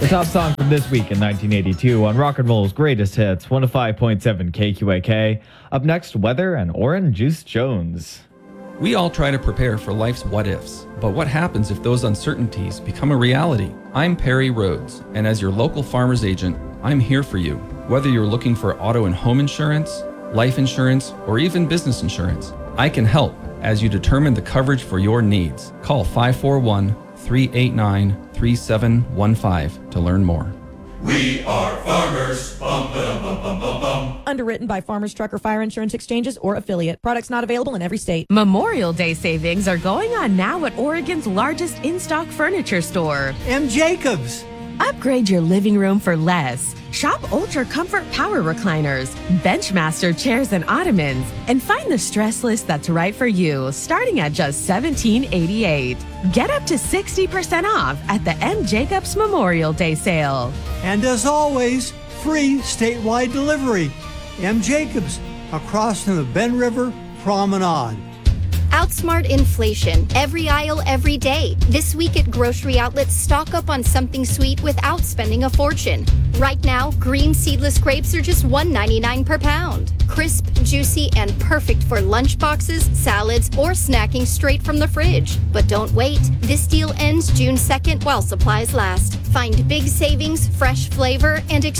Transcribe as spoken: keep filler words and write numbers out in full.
The top song from this week in nineteen eighty-two on Rock and Roll's Greatest Hits, one oh five point seven K Q A K. Up next, Weather and Oren Juice Jones. We all try to prepare for life's what-ifs, but what happens if those uncertainties become a reality? I'm Perry Rhodes, and as your local farmer's agent, I'm here for you. Whether you're looking for auto and home insurance, life insurance, or even business insurance, I can help as you determine the coverage for your needs. Call five four one, three eight nine, three seven one five to learn more. We are farmers. Bum, ba-dum, bum, bum, bum, bum. Underwritten by Farmers Truck or Fire Insurance Exchanges or affiliate. Products not available in every state. Memorial Day savings are going on now at Oregon's largest in-stock furniture store, M. Jacobs. Upgrade your living room for less. Shop Ultra Comfort Power Recliners, Benchmaster chairs and ottomans, and find the stress list that's right for you, starting at just seventeen eighty-eight. Get up to sixty percent off at the M. Jacobs Memorial Day sale. And as always, free statewide delivery. M. Jacobs, across from the Ben River Promenade. Outsmart inflation, every aisle, every day. This week at grocery outlets, stock up on something sweet without spending a fortune. Right now, green seedless grapes are just one ninety-nine per pound. Crisp, juicy, and perfect for lunch boxes, salads, or snacking straight from the fridge. But don't wait. This deal ends June second while supplies last. Find big savings, fresh flavor, and